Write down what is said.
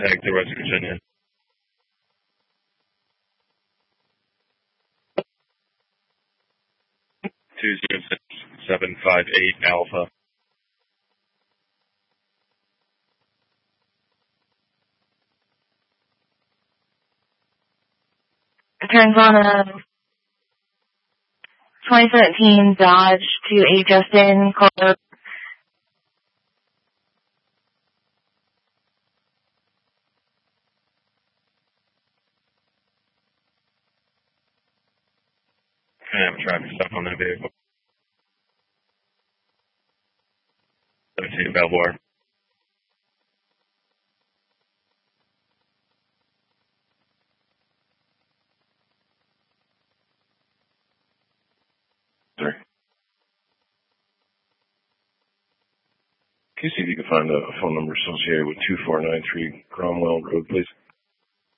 heading to West Virginia. Two zero six 758 Alpha. Turns on a 2017 Dodge to a Justin Color. I have traffic stop on that vehicle. 17 Belvoir. Sorry. Can you see if you can find a phone number associated with 2493 Cromwell Road, please?